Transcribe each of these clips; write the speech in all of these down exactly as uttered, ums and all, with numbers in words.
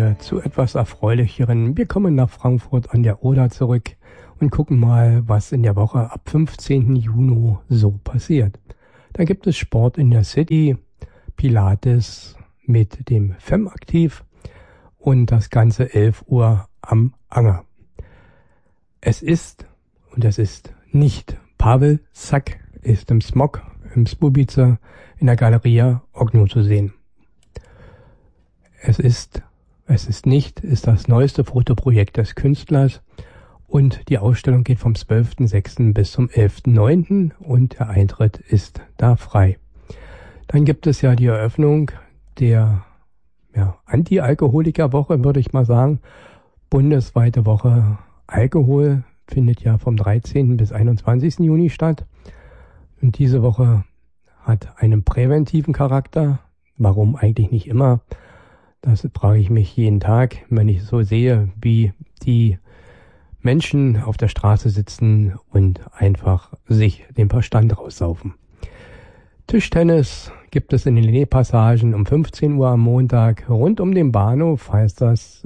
heute zu etwas Erfreulicheren. Wir kommen nach Frankfurt an der Oder zurück und gucken mal, was in der Woche ab fünfzehnten Juni so passiert. Da gibt es Sport in der City, Pilates mit dem Fem-Aktiv und das Ganze elf Uhr am Anger. Es ist, und es ist nicht, Pavel Sack ist im Smog, im Spubice, in der Galeria Ogno zu sehen. Es ist, es ist nicht, ist das neueste Fotoprojekt des Künstlers und die Ausstellung geht vom zwölften sechsten bis zum elften neunten und der Eintritt ist da frei. Dann gibt es ja die Eröffnung der ja, Anti-Alkoholiker-Woche, würde ich mal sagen. Bundesweite Woche Alkohol findet ja vom dreizehnten bis einundzwanzigsten Juni statt. Und diese Woche hat einen präventiven Charakter. Warum eigentlich nicht immer? Das frage ich mich jeden Tag, wenn ich so sehe, wie die Menschen auf der Straße sitzen und einfach sich den Verstand raussaufen. Tischtennis gibt es in den Linné-Passagen um fünfzehn Uhr am Montag. Rund um den Bahnhof heißt das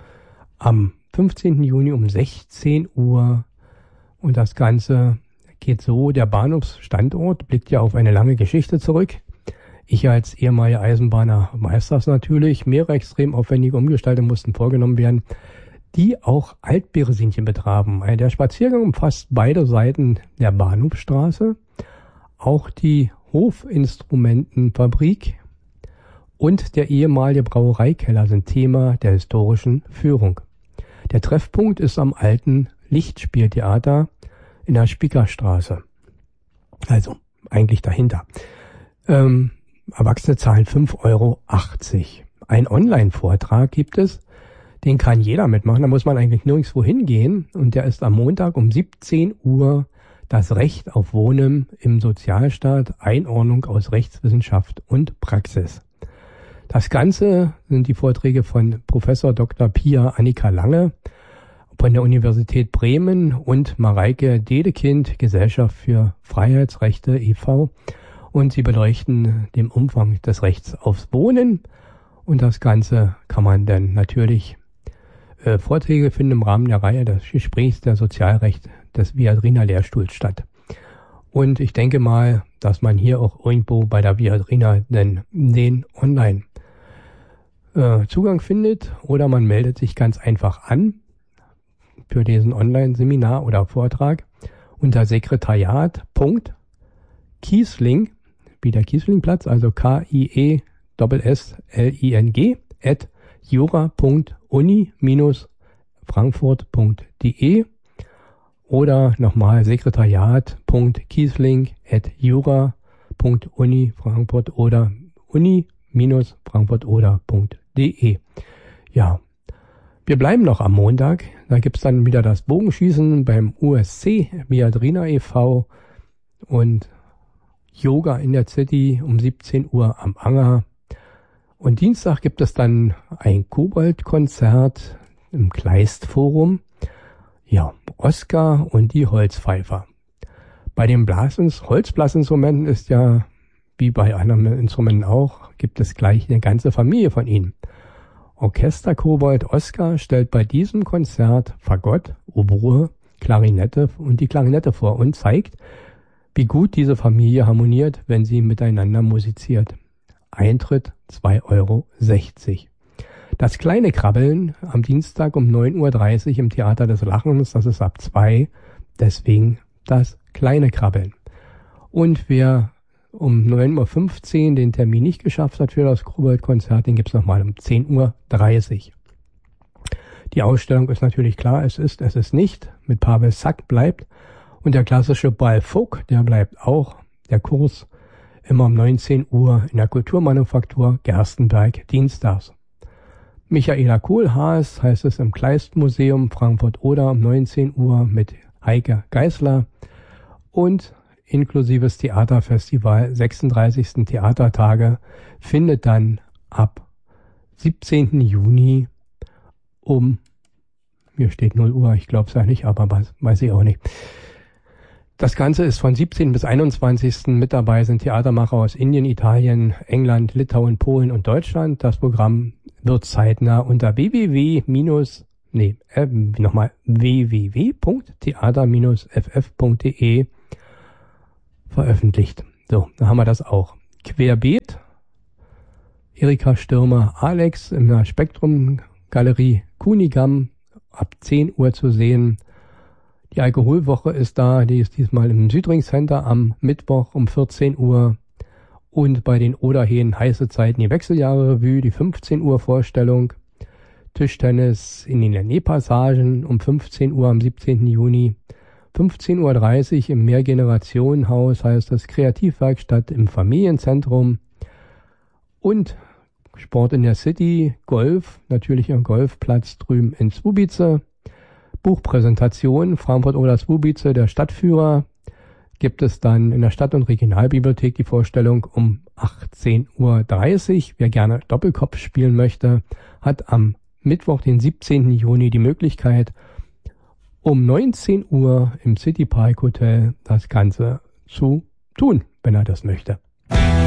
am fünfzehnten Juni um sechzehn Uhr. Und das Ganze geht so, der Bahnhofsstandort blickt ja auf eine lange Geschichte zurück. Ich als ehemaliger Eisenbahner weiß das natürlich. Mehrere extrem aufwendige Umgestaltungen mussten vorgenommen werden, die auch Altberesinchen betrafen. Der Spaziergang umfasst beide Seiten der Bahnhofstraße, auch die Hofinstrumentenfabrik und der ehemalige Brauereikeller sind Thema der historischen Führung. Der Treffpunkt ist am alten Lichtspieltheater in der Spiekerstraße. Also eigentlich dahinter. Ähm, Erwachsene zahlen fünf Euro achtzig. Ein Online-Vortrag gibt es, den kann jeder mitmachen, da muss man eigentlich nirgendwo hingehen und der ist am Montag um siebzehn Uhr das Recht auf Wohnen im Sozialstaat, Einordnung aus Rechtswissenschaft und Praxis. Das Ganze sind die Vorträge von Professor Doktor Pia Annika Lange von der Universität Bremen und Mareike Dedekind, Gesellschaft für Freiheitsrechte e V Und sie beleuchten den Umfang des Rechts aufs Wohnen. Und das Ganze kann man dann natürlich äh, Vorträge finden im Rahmen der Reihe des Gesprächs der Sozialrecht des Viadrina Lehrstuhls statt. Und ich denke mal, dass man hier auch irgendwo bei der Viadrina denn den Online äh, Zugang findet oder man meldet sich ganz einfach an für diesen Online-Seminar oder Vortrag unter sekretariat.kiesling wie der Kieslingplatz, also K I E S S L I N G at jura punkt uni frankfurt punkt de oder nochmal sekretariat.kiesling at jura punkt uni frankfurt oder uni frankfurt oder punkt de. Ja, wir bleiben noch am Montag. Da gibt's dann wieder das Bogenschießen beim U S C Viadrina e V und Yoga in der City um siebzehn Uhr am Anger. Und Dienstag gibt es dann ein Kobold-Konzert im Kleist-Forum. Ja, Oskar und die Holzpfeifer. Bei den Blasens, Holzblasinstrumenten ist ja, wie bei anderen Instrumenten auch, gibt es gleich eine ganze Familie von ihnen. Orchester-Kobold Oskar stellt bei diesem Konzert Fagott, Oboe, Klarinette und die Klarinette vor und zeigt, wie gut diese Familie harmoniert, wenn sie miteinander musiziert. Eintritt zwei Euro sechzig. Das kleine Krabbeln am Dienstag um neun Uhr dreißig im Theater des Lachens, das ist ab zwei, deswegen das kleine Krabbeln. Und wer um neun Uhr fünfzehn den Termin nicht geschafft hat für das Kobold-Konzert, den gibt's nochmal um zehn Uhr dreißig. Die Ausstellung ist natürlich klar, es ist, es ist nicht, mit Pavel Sack bleibt. Und der klassische Ball Folk, der bleibt auch. Der Kurs immer um neunzehn Uhr in der Kulturmanufaktur Gerstenberg dienstags. Michaela Kohlhaas heißt es im Kleist-Museum Frankfurt-Oder um neunzehn Uhr mit Heike Geisler und inklusives Theaterfestival sechsunddreißigsten Theatertage findet dann ab siebzehnten Juni um, hier steht null Uhr, ich glaube es ja nicht, aber weiß, weiß ich auch nicht. Das Ganze ist von siebzehnten bis einundzwanzigsten Mit dabei sind Theatermacher aus Indien, Italien, England, Litauen, Polen und Deutschland. Das Programm wird zeitnah unter www- nee, äh, nochmal www punkt theater f f punkt de veröffentlicht. So, da haben wir das auch. Querbeet, Erika Stürmer, Alex in der Spektrum Galerie Kunigam ab zehn Uhr zu sehen. Die Alkoholwoche ist da, die ist diesmal im Südring Center am Mittwoch um vierzehn Uhr. Und bei den Oderheen heiße Zeiten die Wechseljahre-Revue, die fünfzehn Uhr Vorstellung. Tischtennis in den Lennee-Passagen um fünfzehn Uhr am siebzehnten Juni. fünfzehn Uhr dreißig im Mehrgenerationenhaus heißt das Kreativwerkstatt im Familienzentrum. Und Sport in der City, Golf, natürlich am Golfplatz drüben in Zwobice. Buchpräsentation, Frankfurt oder Zwobice, der Stadtführer. Gibt es dann in der Stadt- und Regionalbibliothek die Vorstellung um achtzehn Uhr dreißig. Wer gerne Doppelkopf spielen möchte, hat am Mittwoch, den siebzehnten Juni, die Möglichkeit, um neunzehn Uhr im City Park Hotel das Ganze zu tun, wenn er das möchte.